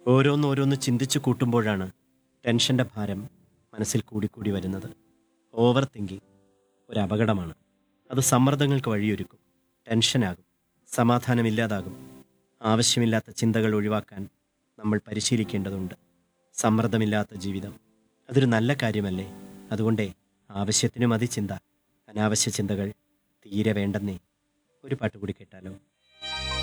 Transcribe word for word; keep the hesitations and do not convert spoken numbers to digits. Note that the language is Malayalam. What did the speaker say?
ഓരോന്നോരോന്ന് ചിന്തിച്ചു കൂട്ടുമ്പോഴാണ് ടെൻഷൻ്റെ ഭാരം മനസ്സിൽ കൂടിക്കൂടി വരുന്നത്. ഓവർ തിങ്കിങ് ഒരു അപകടമാണ്. അത് സമ്മർദ്ദങ്ങൾക്ക് വഴിയൊരുക്കും, ടെൻഷനാകും, സമാധാനമില്ലാതാകും. ആവശ്യമില്ലാത്ത ചിന്തകൾ ഒഴിവാക്കാൻ നമ്മൾ പരിശീലിക്കേണ്ടതുണ്ട്. സമ്മർദ്ദമില്ലാത്ത ജീവിതം അതൊരു നല്ല കാര്യമല്ലേ? അതുകൊണ്ടേ ആവശ്യത്തിന് മതി ചിന്ത, അനാവശ്യ ചിന്തകൾ തീരെ വേണ്ടെന്നേ. ഒരു പാട്ട് കൂടി കേട്ടാലോ?